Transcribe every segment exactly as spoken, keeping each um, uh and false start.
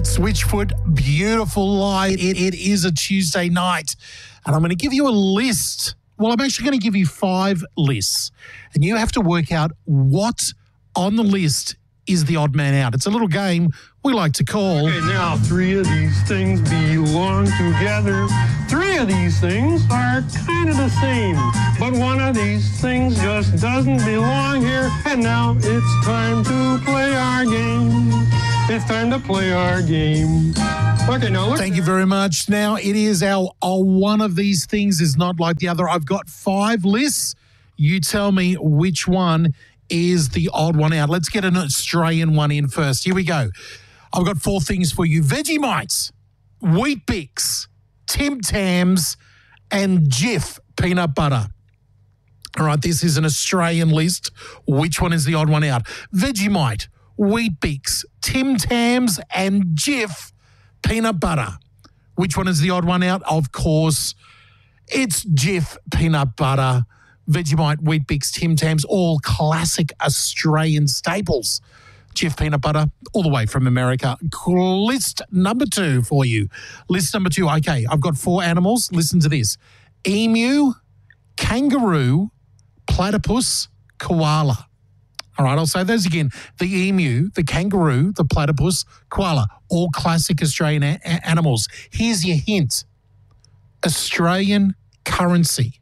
Switchfoot, beautiful light. It, it is a Tuesday night. And I'm going to give you a list. Well, I'm actually going to give you five lists. And you have to work out what on the list is the odd man out. It's a little game we like to call... Okay, now three of these things belong together. Three of these things are kind of the same. But one of these things just doesn't belong here. And now it's time to play our game. It's time to play our game. Okay, now look. Thank you very much. Now, it is our, our one of these things is not like the other. I've got five lists. You tell me which one is the odd one out. Let's get an Australian one in first. Here we go. I've got four things for you. Vegemite, Wheat Bix, Tim Tams, and Jif peanut butter. All right, this is an Australian list. Which one is the odd one out? Vegemite, Wheat Bix, Tim Tams, and Jif peanut butter. Which one is the odd one out? Of course, it's Jif peanut butter. Vegemite, Wheat Bix, Tim Tams, all classic Australian staples. Jif peanut butter, all the way from America. List number two for you. List number two. Okay, I've got four animals. Listen to this. Emu, kangaroo, platypus, koala. All right, I'll say those again. The emu, the kangaroo, the platypus, koala, all classic Australian a- animals. Here's your hint. Australian currency.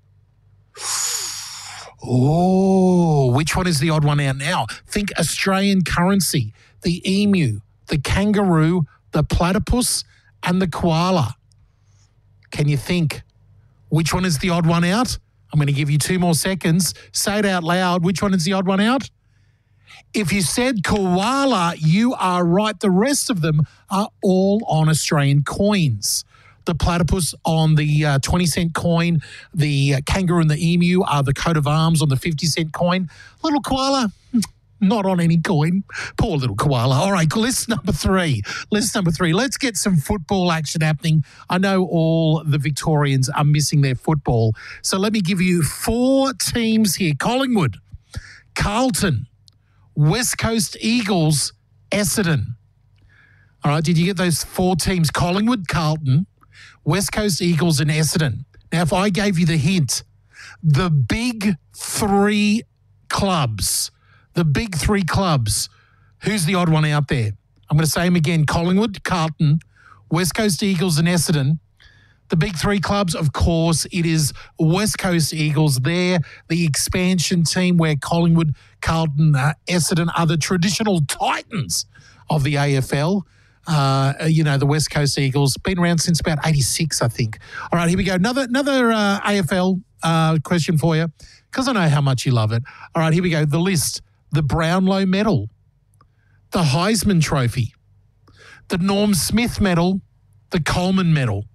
Oh, which one is the odd one out now? Think Australian currency, the emu, the kangaroo, the platypus, and the koala. Can you think which one is the odd one out? I'm going to give you two more seconds. Say it out loud. Which one is the odd one out? If you said koala, you are right. The rest of them are all on Australian coins. The platypus on the uh, twenty cent coin, the uh, kangaroo and the emu are the coat of arms on the fifty cent coin. Little koala, not on any coin. Poor little koala. All right, list number three. List number three. Let's get some football action happening. I know all the Victorians are missing their football. So let me give you four teams here. Collingwood, Carlton, West Coast Eagles, Essendon. All right, did you get those four teams? Collingwood, Carlton, West Coast Eagles, and Essendon. Now, if I gave you the hint, the big three clubs, the big three clubs, who's the odd one out there? I'm going to say them again. Collingwood, Carlton, West Coast Eagles, and Essendon. The big three clubs, of course, it is West Coast Eagles. They're the expansion team where Collingwood, Carlton, uh, Essendon are the traditional titans of the A F L. Uh, you know, the West Coast Eagles, been around since about eighty-six, I think. All right, here we go. Another another uh, A F L uh, question for you, because I know how much you love it. All right, here we go. The list. The Brownlow Medal, the Heisman Trophy, the Norm Smith Medal, the Coleman Medal.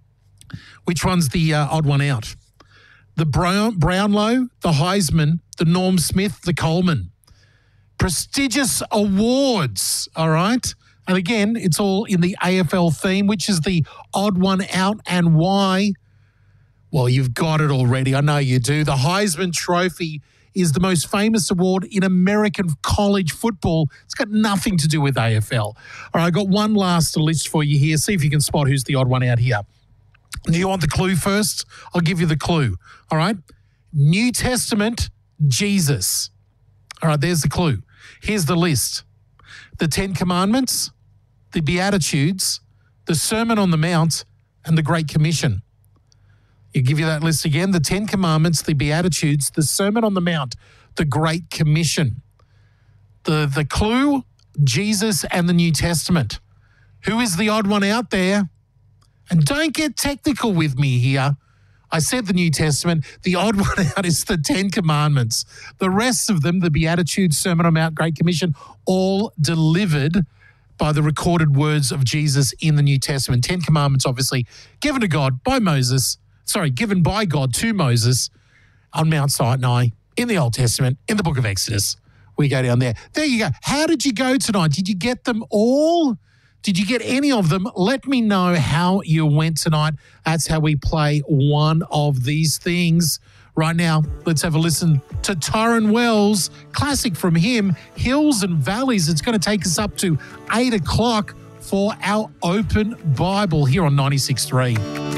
Which one's the uh, odd one out? The Brown, Brownlow, the Heisman, the Norm Smith, the Coleman. Prestigious awards, all right? And again, it's all in the A F L theme. Which is the odd one out and why? Well, you've got it already. I know you do. The Heisman Trophy is the most famous award in American college football. It's got nothing to do with A F L. All right, I've got one last list for you here. See if you can spot who's the odd one out here. Do you want the clue first? I'll give you the clue. All right. New Testament, Jesus. All right, there's the clue. Here's the list. The Ten Commandments, the Beatitudes, the Sermon on the Mount, and the Great Commission. I'll give you that list again. The Ten Commandments, the Beatitudes, the Sermon on the Mount, the Great Commission. The, the clue, Jesus and the New Testament. Who is the odd one out there? And don't get technical with me here. I said the New Testament. The odd one out is the Ten Commandments. The rest of them, the Beatitudes, Sermon on the Mount, Great Commission, all delivered by the recorded words of Jesus in the New Testament. Ten Commandments, obviously, given to God by Moses. Sorry, given by God to Moses on Mount Sinai in the Old Testament, in the book of Exodus. We go down there. There you go. How did you go tonight? Did you get them all? Did you get any of them? Let me know how you went tonight. That's how we play one of these things. Right now, let's have a listen to Tyrone Wells. Classic from him, Hills and Valleys. It's going to take us up to eight o'clock. for our open Bible here on ninety-six point three.